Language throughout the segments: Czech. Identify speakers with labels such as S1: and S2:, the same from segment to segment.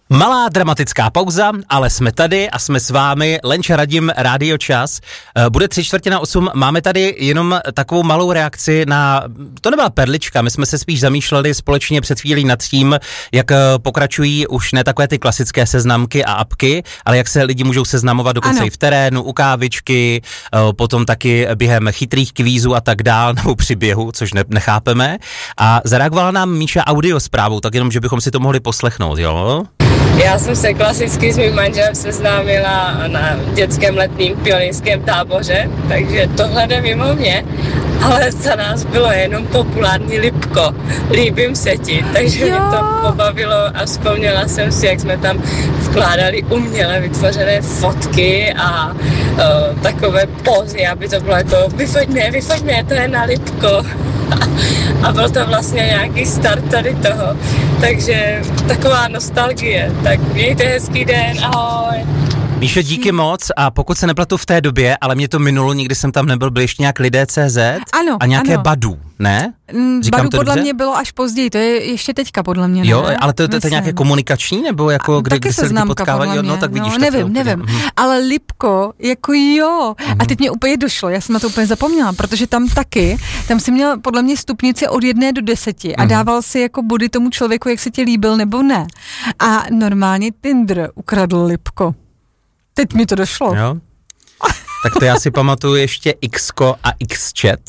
S1: Malá dramatická pauza, ale jsme tady a jsme s vámi, Lenča, Radim, Rádio Čas. Bude 7:45, máme tady jenom takovou malou reakci na, to nebyla perlička, my jsme se spíš zamýšleli společně před chvílí nad tím, jak pokračují už ne takové ty klasické seznamky a apky, ale jak se lidi můžou seznamovat dokonce i v terénu, u kávičky, potom taky během chytrých kvízů a tak dál, nebo při běhu, což nechápeme. A zareagovala nám Míša audiosprávou, tak jenom, že bychom si to mohli poslechnout, jo?
S2: Já jsem se klasicky s mým manželem seznámila na dětském letním pionýrském táboře, takže tohle jde mimo mě, ale za nás bylo jenom populární Lipko, líbím se ti, takže mě to pobavilo a vzpomněla jsem si, jak jsme tam vkládali uměle vytvořené fotky a takové pózy, aby to bylo jako vyfoďme, to je na Lipko. A byl to vlastně nějaký start tady toho, takže taková nostalgie. Tak mějte hezký den, ahoj.
S1: Míšo, díky moc a pokud se nepletu v té době, ale mě to minulo, nikdy jsem tam nebyl, byl ještě nějak Lidé.cz a nějaké Badu, ne?
S3: Říkám Badu podle mě bylo až později, to je ještě teďka podle mě, ne?
S1: Jo, ale to je nějaké komunikační, nebo jako kde se lidi potkávají? No, tak vidíš.
S3: No, nevím, ale Lipko, jako jo. A teď mě úplně došlo, já jsem na to úplně zapomněla, protože tam si měl podle mě stupnici od 1 do 10 a dával si jako body tomu člověku, jak se ti líbil nebo ne. A normálně Tinder ukradl Lipko. Teď mi to došlo. Jo?
S1: Tak to já si pamatuju ještě Xko a Xchat,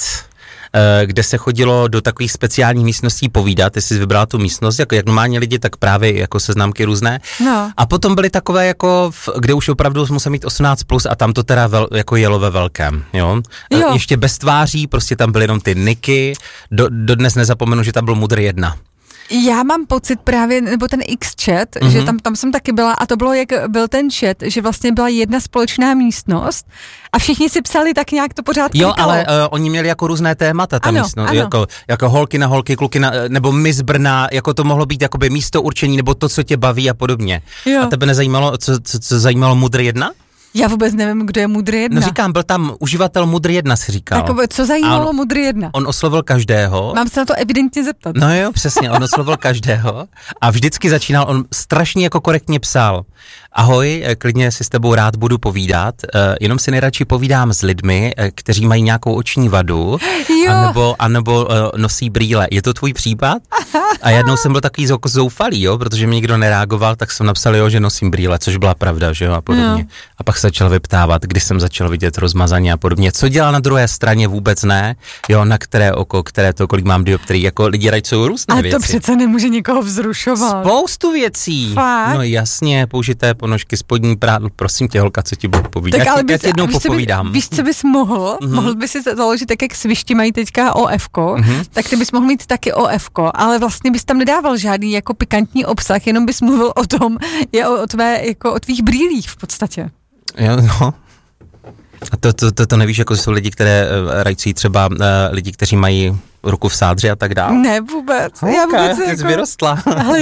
S1: kde se chodilo do takových speciálních místností povídat, ty jsi vybrala tu místnost, jako jak normálně lidi, tak právě jako seznamky různé. No. A potom byly takové jako, kde už opravdu musel mít 18+ a tam to teda jako jelo ve velkém, jo? Ještě bez tváří, prostě tam byly jenom ty niky, dodnes nezapomenu, že tam byl Mudr 1.
S3: Já mám pocit právě, nebo ten Xchat, že tam jsem taky byla a to bylo, jak byl ten chat, že vlastně byla jedna společná místnost a všichni si psali tak nějak to pořád klikalo.
S1: Jo, ale oni měli jako různé témata, ta místnost, jako holky na holky, kluky na, nebo Miss Brna, jako to mohlo být jakoby místo určení, nebo to, co tě baví a podobně. Jo. A tebe nezajímalo, co zajímalo Mudr 1?
S3: Já vůbec nevím, kdo je Mudr 1.
S1: No říkám, byl tam uživatel Mudr 1, si říkal.
S3: Tak co zajímalo Mudr 1?
S1: On oslovil každého.
S3: Mám se na to evidentně zeptat.
S1: No jo, přesně, on oslovil každého a vždycky začínal, on strašně jako korektně psal: ahoj, klidně si s tebou rád budu povídat, jenom si nejradši povídám s lidmi, kteří mají nějakou oční vadu, anebo nosí brýle. Je to tvůj případ? A jednou jsem byl takový zoufalý, jo, protože mi nikdo nereagoval, tak jsem napsal, jo, že nosím brýle, což byla pravda, že jo, a podobně. Jo. A pak se začal vyptávat, když jsem začal vidět rozmazaně a podobně. Co dělal na druhé straně, vůbec ne, jo, na které oko, které to, kolik mám dioptrií, jako lidi rajcují různé věci.
S3: A to přece nemůže nikoho vzrušovat.
S1: Spoustu věcí.
S3: Fakt?
S1: No jasně, použité ponožky, spodní prádlo, prosím tě, holka, co ti budu povídat.
S3: Tak
S1: já ti jednou popovídám.
S3: Víš, co bys mohl by si založit, tak jak svišti mají teďka OF-ko, tak ty bys mohl mít taky OF-ko, ale vlastně bys tam nedával žádný jako pikantní obsah, jenom bys mluvil o tom, o tvých brýlích v podstatě.
S1: Jo, no. A to nevíš, jako jsou lidi, které rajcují třeba lidi, kteří mají ruku v sádře a tak dále?
S3: Ne, vůbec.
S1: Já vůbec ty jsi vyrostla.
S3: Ale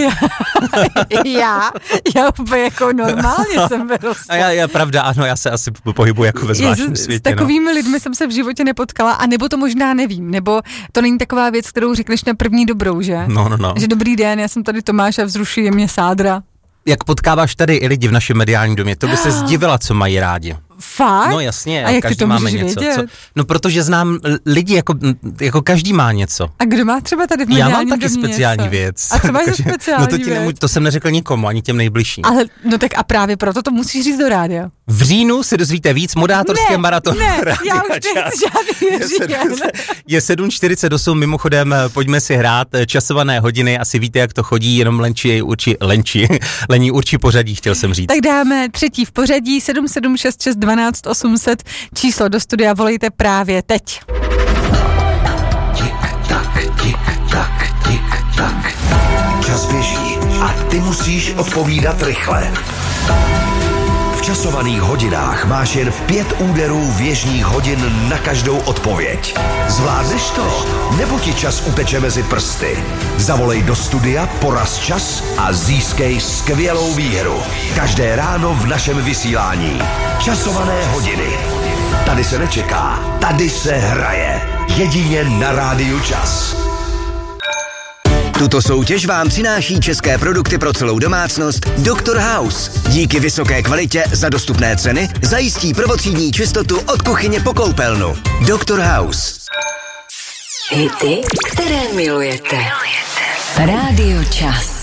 S3: já úplně jako normálně jsem vyrostla.
S1: Já pravda, ano, já se asi pohybuji jako ve zvláštním světě.
S3: S takovými lidmi jsem se v životě nepotkala, a nebo to možná nevím, nebo to není taková věc, kterou řekneš na první dobrou, že?
S1: No.
S3: Že dobrý den, já jsem tady Tomáš a vzrušuje mě sádra.
S1: Jak potkáváš tady i lidi v našem mediálním domě, to by se zdivila, co mají rádi.
S3: Fakt?
S1: No jasně,
S3: a jak
S1: každý
S3: ty to
S1: máme
S3: něco.
S1: Vědět? No protože znám lidi, jako každý má něco.
S3: A kdo má třeba tady v mediálním domě?
S1: Já mám taky speciální věc.
S3: A co máš speciální
S1: věc? To jsem neřekl nikomu, ani těm nejbližším.
S3: Ale, no tak a právě proto to musíš říct do rádia.
S1: V říjnu se dozvíte víc, moderátorské maraton.
S3: Ne, já už nechci žádný říjen.
S1: Je 7:48, mimochodem pojďme si hrát časované hodiny, asi víte, jak to chodí, jenom Lení určí pořadí, chtěl jsem říct.
S3: Tak dáme třetí v pořadí, 776 12 800, číslo do studia volejte právě teď.
S4: Tik-tak. Čas běží a ty musíš odpovídat rychle. V časovaných hodinách máš jen 5 úderů věžních hodin na každou odpověď. Zvládneš to? Nebo ti čas uteče mezi prsty? Zavolej do studia, poraz čas a získej skvělou výhru. Každé ráno v našem vysílání. Časované hodiny. Tady se nečeká, tady se hraje. Jedině na Rádiu Čas.
S5: Tuto soutěž vám přináší české produkty pro celou domácnost Dr. House. Díky vysoké kvalitě za dostupné ceny zajistí prvotřídní čistotu od kuchyně po koupelnu. Dr. House.
S6: Hity, které milujete. Rádio Čas.